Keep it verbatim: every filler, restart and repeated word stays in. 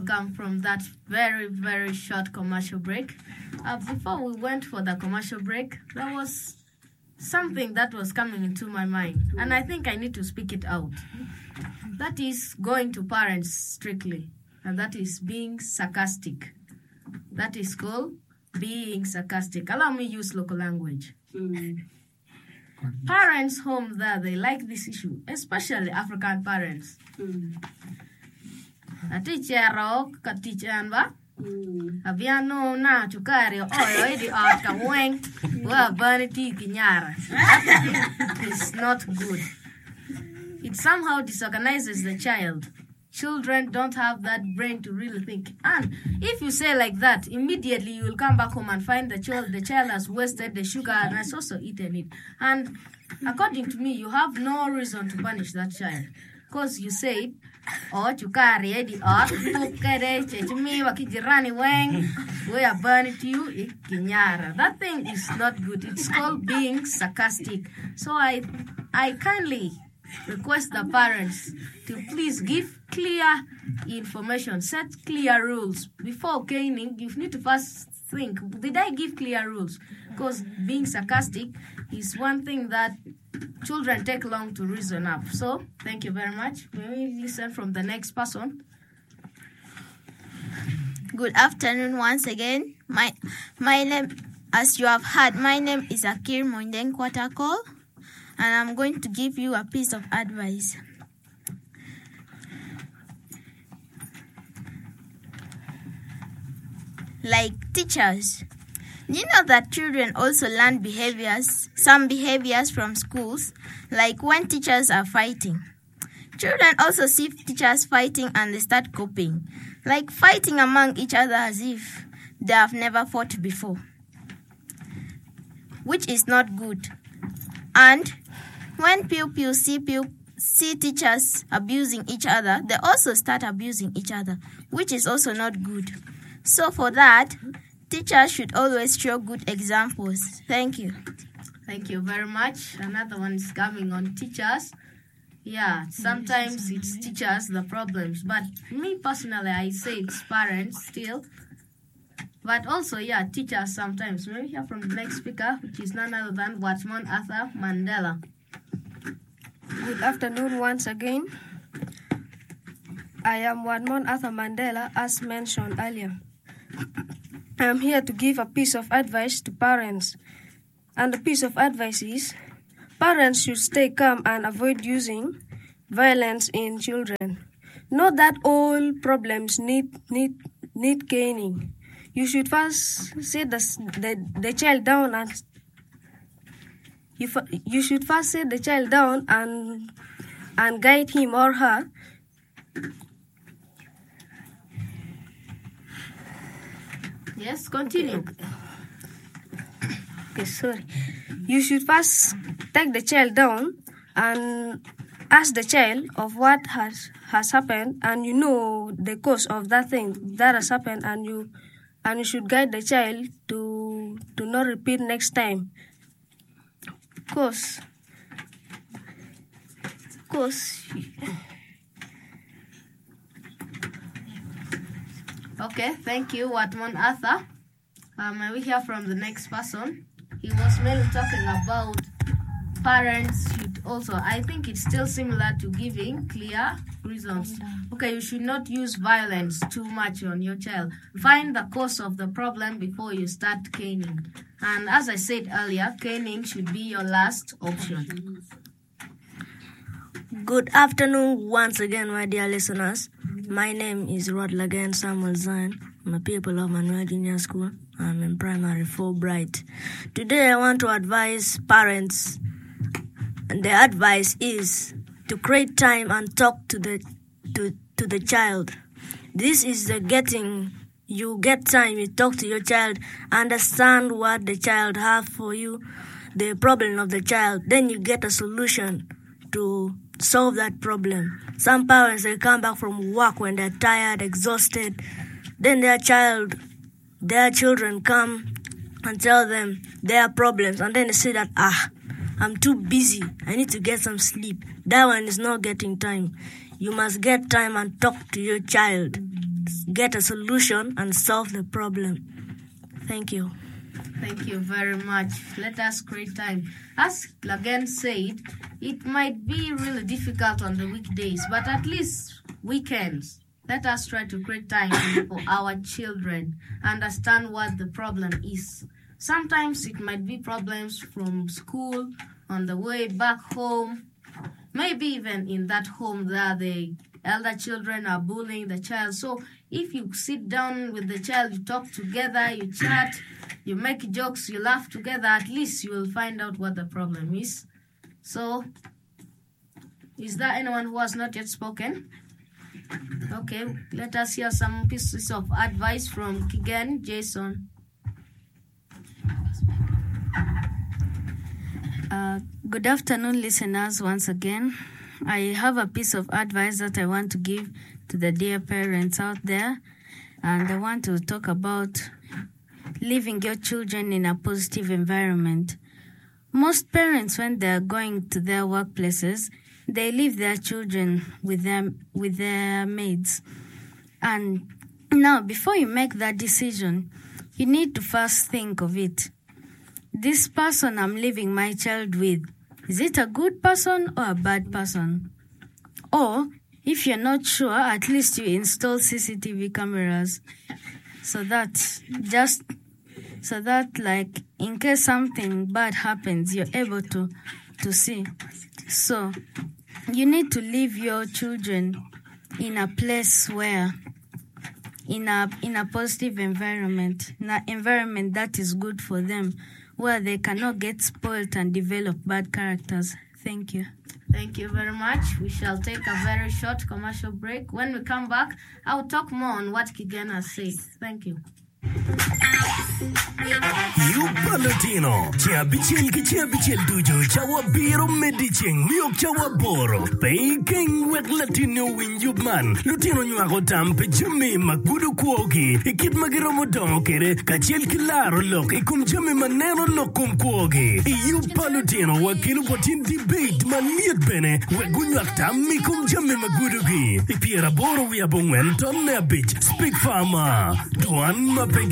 welcome from that very, very short commercial break. Uh, before we went for the commercial break, there was something that was coming into my mind, and I think I need to speak it out. That is going to parents strictly, and that is being sarcastic. That is called being sarcastic. Allow me use local language. Mm. Parents home there, they like this issue, especially African parents. Mm. A teacher rock, a teacher and ba? Aviano na chukari oyo edi aka weng wa vanity kinyara. It's not good. It somehow disorganizes the child. Children don't have that brain to really think. And if you say like that, immediately you will come back home and find the child the child has wasted the sugar and has also eaten it. And according to me, you have no reason to punish that child. Because you said, oh, chukari edi aka kukere chechumi wakijirani weng we are burning to you ikinyara. That thing is not good. It's called being sarcastic. So I I kindly request the parents to please give clear information, set clear rules. Before caning, you need to first think, did I give clear rules? Because being sarcastic is one thing that children take long to reason up. So, thank you very much. May we listen from the next person? Good afternoon once again. My my name, as you have heard, my name is Akir Moindeng Kwatakol, and I'm going to give you a piece of advice. Like teachers, you know that children also learn behaviors, some behaviors from schools, like when teachers are fighting. Children also see teachers fighting and they start copying, like fighting among each other as if they have never fought before, which is not good. And when pupils see pupils see teachers abusing each other, they also start abusing each other, which is also not good. So for that, teachers should always show good examples. Thank you. Thank you very much. Another one is coming on teachers. Yeah, sometimes it's teachers the problems, but me personally, I say it's parents still. But also, yeah, teachers sometimes. May we hear from the next speaker, which is none other than Watchman Arthur Mandela. Good afternoon once again. I am Watchman Arthur Mandela, as mentioned earlier. I am here to give a piece of advice to parents. And the piece of advice is, parents should stay calm and avoid using violence in children. Not that all problems need need need caning. You should first sit the, the, the child down and you, you should first sit the child down and and guide him or her. Yes, continue. Okay, sorry. You should first take the child down and ask the child of what has, has happened, and you know the cause of that thing that has happened, and you and you should guide the child to to not repeat next time. Cause, cause. Okay, thank you, Watman Arthur. Um, may we hear from the next person? He was mainly talking about parents should also, I think it's still similar to giving clear reasons. Okay, you should not use violence too much on your child. Find the cause of the problem before you start caning. And as I said earlier, caning should be your last option. Good afternoon once again, my dear listeners. My name is Rod Lagan Samuel Zion. I'm a pupil of Manuel Junior School. I'm in primary four Bright. Today I want to advise parents, and the advice is to create time and talk to the to, to the child. This is the getting, you get time, you talk to your child, understand what the child has for you, the problem of the child, then you get a solution to solve that problem. Some parents, they come back from work when they're tired, exhausted. Then their child, their children come and tell them their problems. And then they say that, ah, I'm too busy. I need to get some sleep. That one is not getting time. You must get time and talk to your child. get a solution and solve the problem. Thank you. Thank you very much. Let us create time. As Lagan said, it might be really difficult on the weekdays, but at least weekends. Let us try to create time for our children, understand what the problem is. Sometimes it might be problems from school, on the way back home. Maybe even in that home there the elder children are bullying the child. So if you sit down with the child, you talk together, you chat, you make jokes, you laugh together, at least you will find out what the problem is. So, is there anyone who has not yet spoken? Okay, let us hear some pieces of advice from Kigen. Jason. Uh, good afternoon, listeners, once again. I have a piece of advice that I want to give to the dear parents out there, and I want to talk about leaving your children in a positive environment. Most parents, when they're going to their workplaces, they leave their children with them with their maids. And now, before you make that decision, you need to first think of it. This person I'm leaving my child with, is it a good person or a bad person? Or, if you're not sure, at least you install C C T V cameras so that just so that like in case something bad happens, you're able to to see. So you need to leave your children in a place where in a in a positive environment, in an environment that is good for them, where they cannot get spoiled and develop bad characters. Thank you. Thank you very much. We shall take a very short commercial break. When we come back, I'll talk more on what Kigen has said. Thank you. Yupa Latino, Chia Bichil Kichia Bichil Dujo, Chawa Biro Mediching, Miok Chawa Boro, Baking with Latino in Yubman, Lutino Nuagotam, Pijumi, Magudu Kwogi, Ikit Magiromo Donkere, Kachil Kilaro Lok, Ikum Jami Manero Lokum Kwogi, Yupa Latino, Wakilu Potin debate, Maniat Bene, Wagunyakta, Mikum Jami Magudugi, Ipiera Boro, we are Bongwen, Tonne Beach, Speak Farmer, Duan Mape.